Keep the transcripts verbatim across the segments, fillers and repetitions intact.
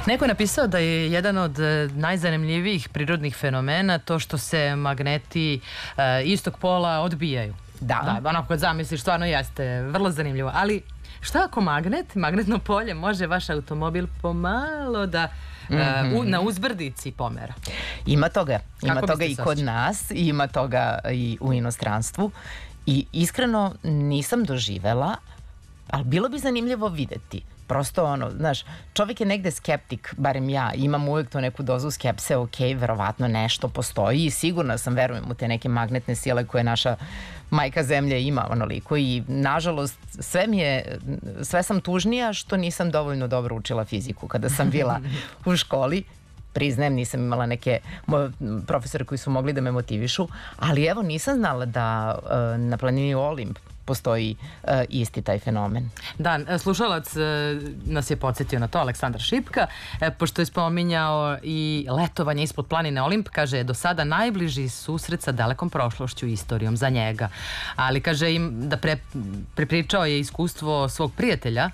Neko je napisao da je jedan od najzanimljivijih prirodnih fenomena to što se magneti uh, istog pola odbijaju. Da. Da, onako kad zamisliš, stvarno jeste vrlo zanimljivo. Ali šta ako magnet, magnetno polje može vaš automobil pomalo da uh, u, na uzbrdici pomera? Ima toga. Ima Kako toga biste i se kod osjećali? nas, ima toga i u inostranstvu. I iskreno nisam doživela, ali bilo bi zanimljivo videti. Prosto ono, znaš, čovjek je negde skeptik, barem ja, imam uvijek to neku dozu skepse, ok, verovatno nešto postoji i sigurno sam, verujem u te neke magnetne sile koje naša majka zemlja ima onoliko i nažalost sve mi je, sve sam tužnija što nisam dovoljno dobro učila fiziku kada sam bila u školi. Priznajem, nisam imala neke profesore koji su mogli da me motivišu, ali evo nisam znala da uh, na planini Olimp postoji uh, isti taj fenomen. Da, slušalac uh, nas je podsjetio na to, Aleksandar Šipka, e, pošto je spominjao i letovanje ispod planine Olimp, kaže, do sada najbliži susret sa dalekom prošlošću i istorijom za njega. Ali, kaže, im da pre, prepričao je iskustvo svog prijatelja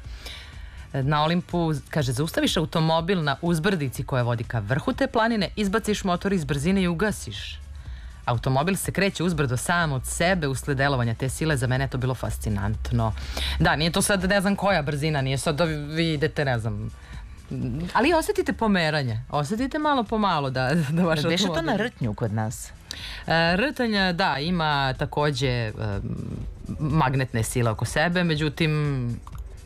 na Olimpu, kaže, zaustaviš automobil na uzbrdici koja vodi ka vrhu te planine, izbaciš motor iz brzine i ugasiš. Automobil se kreće uzbrdo sam od sebe usled delovanja te sile, za mene je to bilo fascinantno. Da, nije to sad ne znam koja brzina, nije sad da vi idete, ne znam, ali osjetite pomeranje, osjetite malo po malo da, da vaš automobil... Beše to na Rtnju kod nas? E, Rtanja, da, ima takođe e, magnetne sile oko sebe, međutim...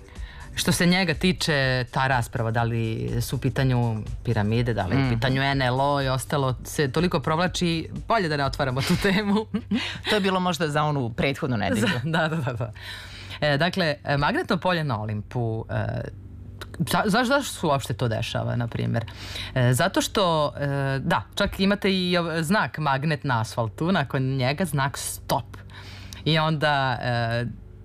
Što se njega tiče, ta rasprava, da li su u pitanju piramide, da li je u pitanju en el o i ostalo, se toliko provlači, bolje da ne otvaramo tu temu. To je bilo možda za onu prethodnu nedelju. Da, da, da. da. E, dakle, magnetno polje na Olimpu, e, za, zašto, zašto se uopšte to dešava, na primjer? E, zato što, e, da, čak imate i znak magnet na asfaltu, nakon njega znak stop. I onda... E,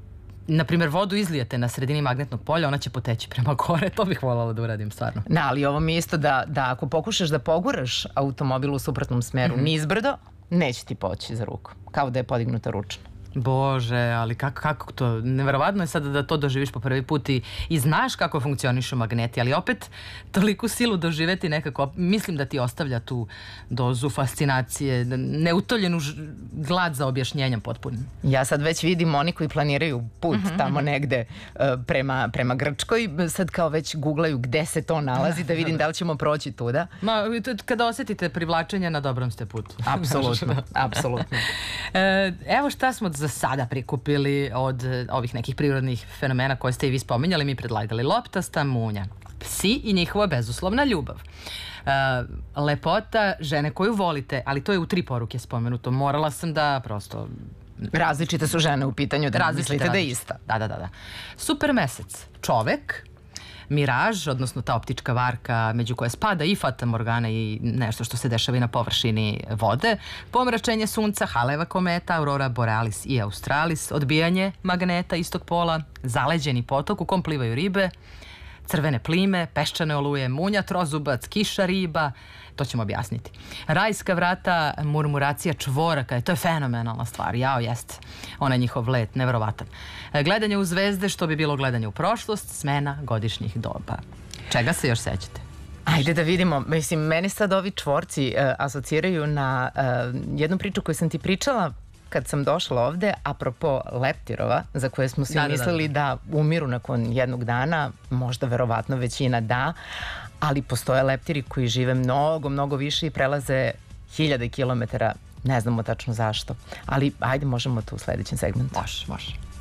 na primjer, vodu izlijete na sredini magnetnog polja, ona će poteći prema gore. To bih voljela da uradim, stvarno. Na, ali ovo mi je isto da, da ako pokušaš da poguraš automobil u suprotnom smeru mm-hmm. nizbrdo, neće ti poći za ruku. Kao da je podignuta ručno. Bože, ali kako, kako to, neverovatno je sada da to doživiš po prvi put i, i znaš kako funkcionišu magneti, ali opet toliku silu doživeti nekako, mislim da ti ostavlja tu dozu fascinacije, neutoljenu glad za objašnjenjem potpunim. Ja sad već vidim oni koji planiraju put mm-hmm. tamo negde uh, prema, prema Grčkoj, sad kao već googlaju gde se to nalazi, da vidim da li ćemo proći tuda. Ma, kada osjetite privlačenje, na dobrom ste putu. Apsolutno, apsolutno. E, evo šta smo za sada prikupili od ovih nekih prirodnih fenomena koje ste i vi spominjali, mi predlagali. Loptasta munja, psi i njihova bezuslovna ljubav. Uh, lepota žene koju volite, ali to je u tri poruke spomenuto. Morala sam da prosto... Različite su žene u pitanju, da različite, mislite da je ista. Da, da, da, da. Super mesec, čovek, miraž, odnosno ta optička varka među koje spada i Fata Morgana i nešto što se dešava i na površini vode, pomračenje sunca, Haleva kometa, Aurora Borealis i Australis, odbijanje magneta istog pola, zaleđeni potok u kom plivaju ribe, crvene plime, peščane oluje, munja, trozubac, kiša riba, to ćemo objasniti. Rajska vrata, murmuracija čvoraka, to je fenomenalna stvar, jao jeste, ona je njihov let, nevjerovatan. Gledanje u zvezde, što bi bilo gledanje u prošlost, smena godišnjih doba. Čega se još sećate? Ajde da vidimo, mislim, meni sad ovi čvorci uh, asociraju na uh, jednu priču koju sam ti pričala kad sam došla ovde, apropo leptirova, za koje smo svi da, mislili da, da. da umiru nakon jednog dana, možda verovatno većina da, ali postoje leptiri koji žive mnogo, mnogo više i prelaze hiljade kilometara, ne znamo tačno zašto. Ali ajde, možemo to u sledećem segmentu. Može, može.